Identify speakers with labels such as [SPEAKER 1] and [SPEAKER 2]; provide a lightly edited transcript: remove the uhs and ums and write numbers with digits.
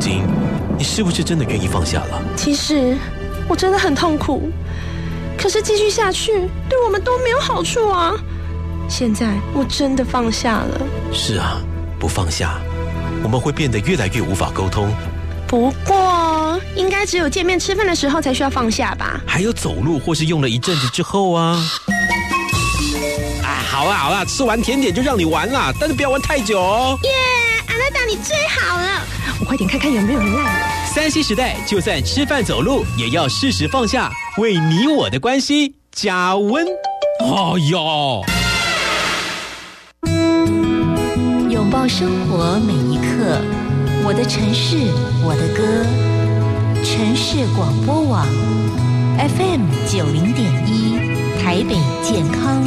[SPEAKER 1] 金，你是不是真的愿意放下了？
[SPEAKER 2] 其实我真的很痛苦，可是继续下去对我们都没有好处啊。现在我真的放下了。
[SPEAKER 1] 是啊，不放下，我们会变得越来越无法沟通。
[SPEAKER 2] 不过应该只有见面吃饭的时候才需要放下吧？
[SPEAKER 1] 还有走路或是用了一阵子之后啊。好啦好啦，吃完甜点就让你玩啦，但是不要玩太久哦。
[SPEAKER 2] 耶，阿娜达你最好了，我快点看看有没有人赖我。
[SPEAKER 1] 3C 时代，就算吃饭走路也要适时放下，为你我的关系加温。哦哟，
[SPEAKER 3] 拥抱生活每一刻，我的城市，我的歌。城市广播网 FM 90.1，台北健康